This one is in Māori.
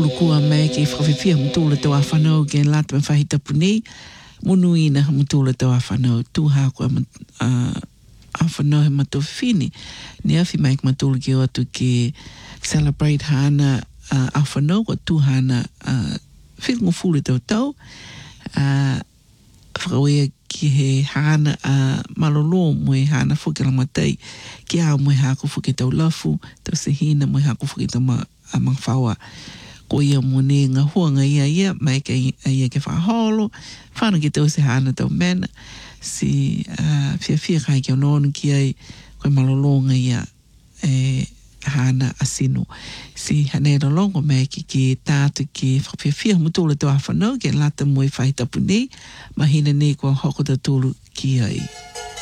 Lukua mai ke whawhiwhia mutula tau a whanau ke lata me whahita puni. Munuina mutula tau a whanau. Tūhā kua a whanau he matowhini. Ni awhi mai ke matula ke o atu ke celebrate hana a whanau ko tūhana whirungu fulu tau tau. Whakawea ki he hana malolo moe hana whukera matai. Ki a moe hako whuke tau lafu. Tau sehina moe hako whuke tau mangwhaua. Ko ia mone ngā huanga ia, mai ka ia ke whaholo, whana ki tau se hana tau mena, si whia kai ki o nōnu ki ai, koe malolonga ia hana asino. Si hanera longo mai ki tātu ki whia mutula tau a whanau, ke lata moe whaitapu nei, mahina nei kua hoko ta tūlu ki ai.